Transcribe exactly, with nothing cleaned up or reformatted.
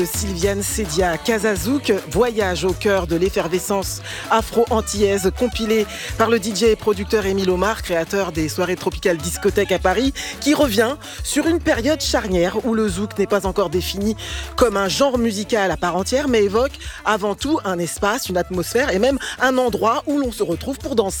Sylviane Sedia, Casazouk, voyage au cœur de l'effervescence afro-antillaise compilée par le D J et producteur Émile Omar, créateur des soirées tropicales discothèques à Paris, qui revient sur une période charnière où le zouk n'est pas encore défini comme un genre musical à part entière, mais évoque avant tout un espace, une atmosphère et même un endroit où l'on se retrouve pour danser.